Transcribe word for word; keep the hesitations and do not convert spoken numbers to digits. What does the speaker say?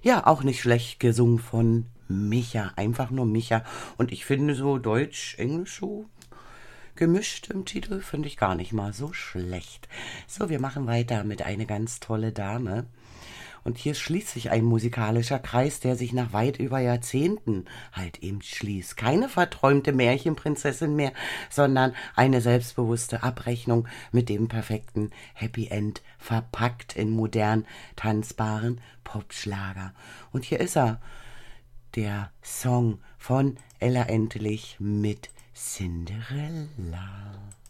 Ja, auch nicht schlecht gesungen von Micha, einfach nur Micha. Und ich finde so Deutsch, Englisch so gemischt im Titel, finde ich gar nicht mal so schlecht. So, wir machen weiter mit Eine ganz tolle Dame. Und hier schließt sich ein musikalischer Kreis, der sich nach weit über Jahrzehnten halt eben schließt. Keine verträumte Märchenprinzessin mehr, sondern eine selbstbewusste Abrechnung mit dem perfekten Happy End, verpackt in modern tanzbaren Popschlager. Und hier ist er, der Song von Ella Endlich mit Cinderella.